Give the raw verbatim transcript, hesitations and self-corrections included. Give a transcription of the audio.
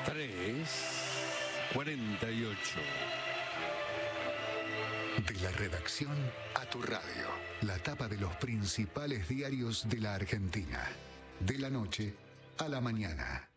tres cuarenta y ocho. De la redacción a tu radio. La tapa de los principales diarios de la Argentina. De la noche a la mañana.